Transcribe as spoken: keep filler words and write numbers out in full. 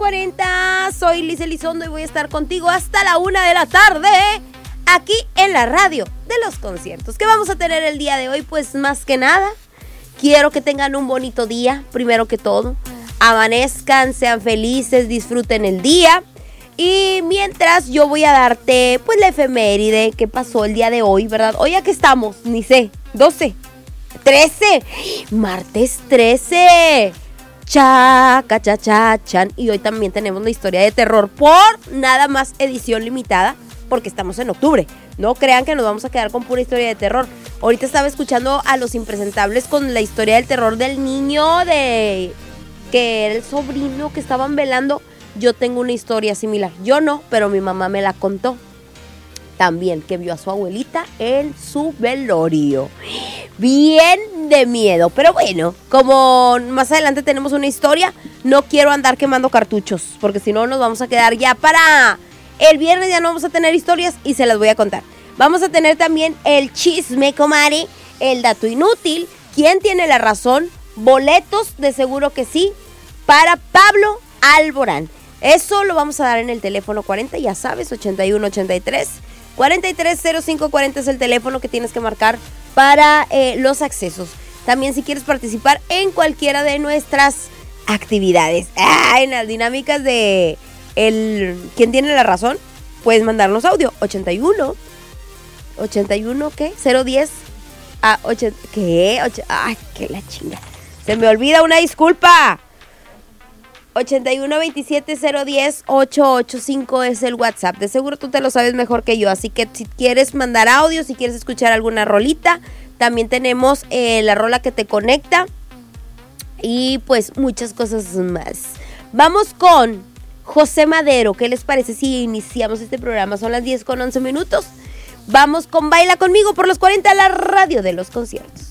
cuarenta, soy Liz Elizondo y voy a estar contigo hasta la una de la tarde, aquí en la radio de los conciertos. ¿Qué vamos a tener el día de hoy? Pues más que nada, quiero que tengan un bonito día, primero que todo. Amanezcan, sean felices, disfruten el día. Y mientras yo voy a darte pues la efeméride que pasó el día de hoy, ¿verdad? Hoy aquí estamos, ni sé, doce, trece, martes trece. Chaca, cha, cha, chan. Y hoy también tenemos la historia de terror por nada más edición limitada, porque estamos en octubre. No crean que nos vamos a quedar con pura historia de terror. Ahorita estaba escuchando a Los Impresentables con la historia del terror del niño de... que era el sobrino que estaban velando. Yo tengo una historia similar. Yo no, pero mi mamá me la contó. También, que vio a su abuelita en su velorio. Bien de miedo. Pero bueno, como más adelante tenemos una historia, no quiero andar quemando cartuchos, porque si no nos vamos a quedar ya para... el viernes ya no vamos a tener historias y se las voy a contar. Vamos a tener también el chisme, comadre, el dato inútil, quién tiene la razón, boletos de seguro que sí, para Pablo Alborán. Eso lo vamos a dar en el teléfono cuarenta, ya sabes, ochenta y uno ochenta y tres, cuarenta y tres cero cinco cuarenta es el teléfono que tienes que marcar para eh, los accesos. También si quieres participar en cualquiera de nuestras actividades, ah, en las dinámicas de el quién tiene la razón, puedes mandarnos audio, ochenta y uno, ochenta y uno, ¿qué? cero diez, a ochenta, ¿qué? ocho, ay, qué la chinga, se me olvida, una disculpa. ochenta y uno veintisiete cero diez ochocientos ochenta y cinco es el WhatsApp. De seguro tú te lo sabes mejor que yo. Así que si quieres mandar audio, si quieres escuchar alguna rolita, también tenemos eh, la rola que te conecta. Y pues muchas cosas más. Vamos con José Madero. ¿Qué les parece si iniciamos este programa? Son las diez con once minutos. Vamos con Baila Conmigo por los cuarenta, la radio de los conciertos.